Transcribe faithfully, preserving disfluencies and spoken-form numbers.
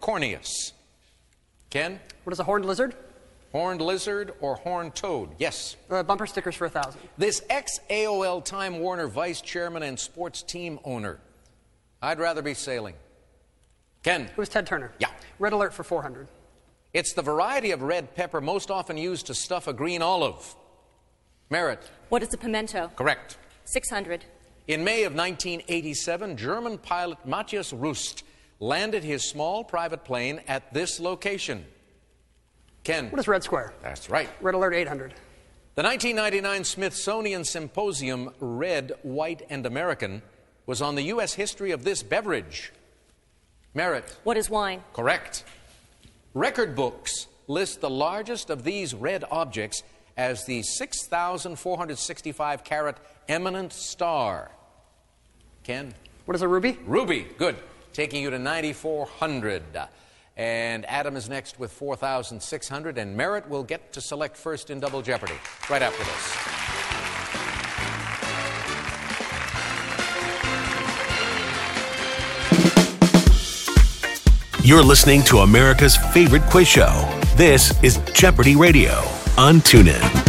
corneus? Ken? What is a horned lizard? Horned lizard or horned toad? Yes. Uh, bumper stickers for a thousand. This ex-A O L Time Warner vice chairman and sports team owner. I'd rather be sailing. Ken? It was Ted Turner. Yeah. Red alert for four hundred. It's the variety of red pepper most often used to stuff a green olive. Merritt? What is a pimento? Correct. six hundred. In May of nineteen eighty-seven, German pilot Matthias Rust landed his small private plane at this location. Ken? What is red square? That's right. Red alert eight hundred. The nineteen ninety-nine Smithsonian Symposium, Red, White, and American, was on the U S history of this beverage. Merritt? What is wine? Correct. Record books list the largest of these red objects as the six thousand four hundred sixty-five carat Eminent Star. Ken? What is a ruby? Ruby. Good. Taking you to ninety-four hundred. And Adam is next with four thousand six hundred, and Merritt will get to select first in Double Jeopardy right after this. You're listening to America's favorite quiz show. This is Jeopardy Radio on TuneIn.